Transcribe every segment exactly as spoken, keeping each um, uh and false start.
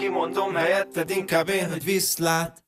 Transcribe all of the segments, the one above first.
kimondom helyetted, inkább én, hogy viszlát.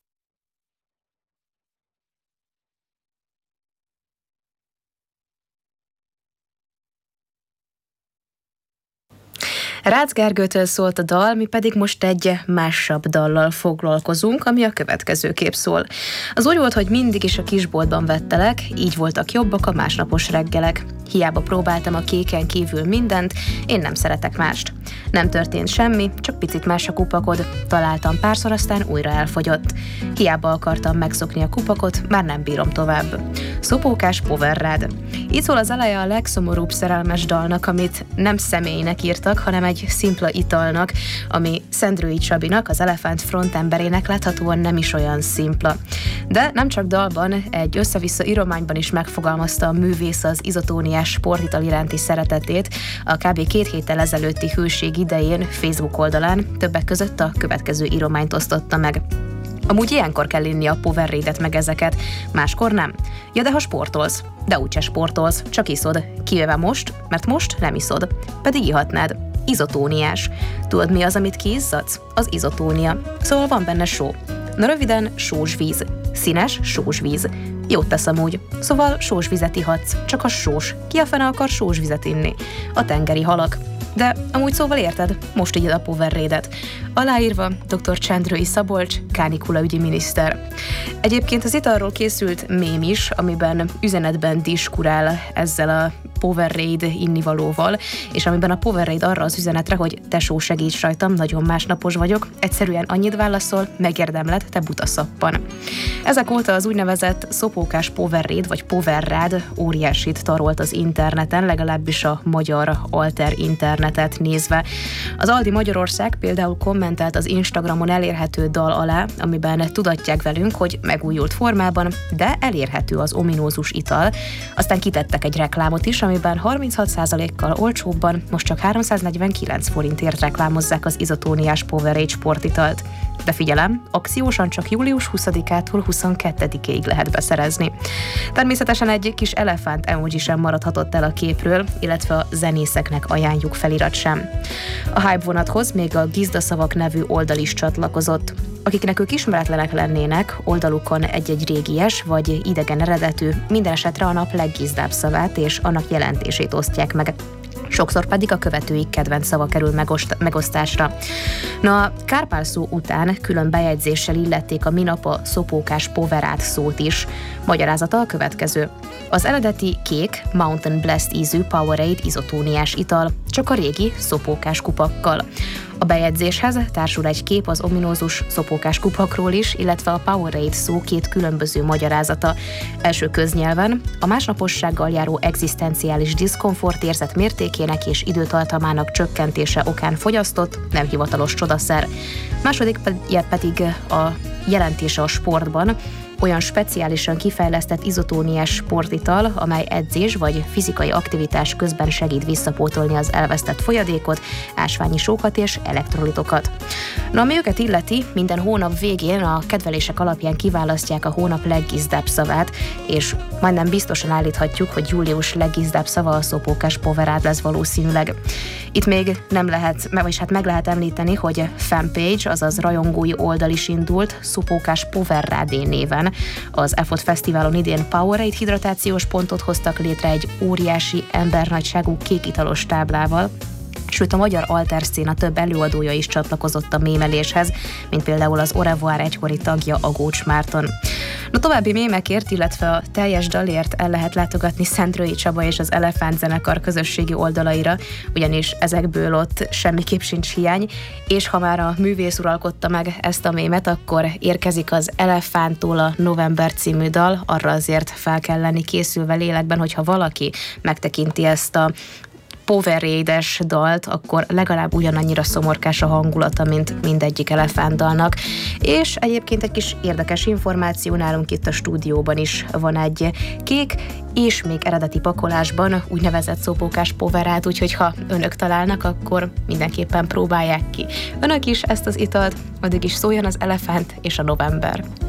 Rácz Gergőtől szólt a dal, mi pedig most egy másabb dallal foglalkozunk, ami a következőképp szól. Az úgy volt, hogy mindig is a kisboltban vettelek, így voltak jobbak a másnapos reggelek. Hiába próbáltam a kéken kívül mindent, én nem szeretek mást. Nem történt semmi, csak picit más a kupakod. Találtam párszor, aztán újra elfogyott. Hiába akartam megszokni a kupakot, már nem bírom tovább. Szopókás Power rád. Így szól az eleje a legszomorúbb szerelmes dalnak, amit nem személynek írtak, hanem egy szimpla italnak, ami Szendrői Csabinak, az Elefánt frontemberének láthatóan nem is olyan szimpla. De nem csak dalban, egy össze-vissza írományban is megfogalmazta a művész az izotóniás sportital iránti szeretetét a kb. Két héttel ezelőtti hőség idején Facebook oldalán, többek között a következő írományt osztotta meg. Amúgy ilyenkor kell inni a Powerade-et meg ezeket, máskor nem. Ja, de ha sportolsz, de úgyse sportolsz, csak iszod. Kivéve most, mert most nem iszod. Pedig ihatnád. Izotóniás. Tudod, mi az, amit kiizzadsz? Az izotónia. Szóval van benne só. Na röviden, sós víz. Színes, sós víz. Jót tesz amúgy. Szóval sós vizet ihatsz, csak a sós. Ki a fene akar sós vizet inni? A tengeri halak. De amúgy szóval érted, most így a Powerade-et. Aláírva dr. Csendrői Szabolcs, kánikula ügyi miniszter. Egyébként az italról készült mém is, amiben üzenetben diskurál ezzel a Powerade innivalóval, és amiben a Powerade arra az üzenetre, hogy tesó, segíts rajtam, nagyon másnapos vagyok, egyszerűen annyit válaszol, megérdemled, te buta szappan. Ezek óta az úgynevezett szopókás Powerade vagy Powerrád óriásit tarolt az interneten, legalábbis a magyar alter internetet nézve. Az Aldi Magyarország például kommentált az Instagramon elérhető dal alá, amiben tudatják velünk, hogy megújult formában, de elérhető az ominózus ital. Aztán kitettek egy reklámot is, amiben harminchat százalékkal olcsóbban, most csak háromszáznegyvenkilenc forintért reklámozzák az izotóniás Powerade sportitalt. De figyelem, akciósan csak július huszadikától huszonkettedikéig lehet beszerezni. Természetesen egy kis elefánt emoji sem maradhatott el a képről, illetve a zenészeknek ajánljuk felirat sem. A hype vonathoz még a Gizdaszavak nevű oldal is csatlakozott. Akiknek ők ismeretlenek lennének, oldalukon egy-egy régies vagy idegen eredetű, minden esetre a nap leggizdább szavát és annak jelentését osztják meg. Sokszor pedig a követőik kedvenc szava kerül megost- megosztásra. Na, Kárpál szó után külön bejegyzéssel illették a minap a szopókás Powerade szót is. Magyarázata a következő. Az eredeti kék, Mountain Blast ízű Powerade izotóniás ital, csak a régi szopókás kupakkal. A bejegyzéshez társul egy kép az ominózus szopókás kupakról is, illetve a Powerade szó két különböző magyarázata. Első köznyelven a másnapossággal járó egzisztenciális diszkomfort érzet mértékének és időtartamának csökkentése okán fogyasztott, nem hivatalos csodaszer. Második pedig a jelentése a sportban, olyan speciálisan kifejlesztett izotóniás sportital, amely edzés vagy fizikai aktivitás közben segít visszapótolni az elvesztett folyadékot, ásványi sókat és elektrolitokat. Na, ami őket illeti, minden hónap végén a kedvelések alapján kiválasztják a hónap leggizdább szavát, és majdnem biztosan állíthatjuk, hogy július leggizdább szava a szopókás Powerade lesz valószínűleg. Itt még nem lehet, vagyis hát meg lehet említeni, hogy fanpage, azaz rajongói oldal is indult, szopókás Powerade néven. Az e ef o té Fesztiválon idén Powerade hidratációs pontot hoztak létre egy óriási embernagyságú kékitalos táblával, sőt a magyar alterszcéna több előadója is csatlakozott a mémeléshez, mint például az Au revoir egykori tagja Agócs Márton. No, további mémekért, illetve a teljes dalért el lehet látogatni Szendrői Csaba és az Elefánt zenekar közösségi oldalaira, ugyanis ezekből ott semmiképp sincs hiány, és ha már a művész uralkodta meg ezt a mémet, akkor érkezik az Elefánttól a November című dal, arra azért fel kell lenni készülve lélekben, hogyha valaki megtekinti ezt a Powerade-es dalt, akkor legalább ugyanannyira szomorkás a hangulata, mint mindegyik elefántdalnak. És egyébként egy kis érdekes információ, nálunk itt a stúdióban is van egy kék és még eredeti pakolásban úgynevezett szopókás Powerade, úgyhogy ha önök találnak, akkor mindenképpen próbálják ki. Önök is ezt az italt, addig is szóljon az Elefánt és a November.